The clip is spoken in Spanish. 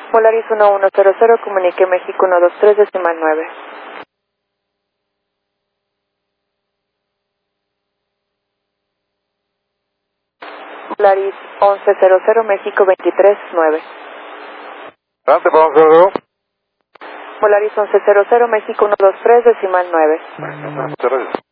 Polaris 1100, comunique México 123, decimal 9. Polaris 1100, México 239. Adelante, por 1100. Polaris 1100, México 123, decimal 9. Muchas gracias.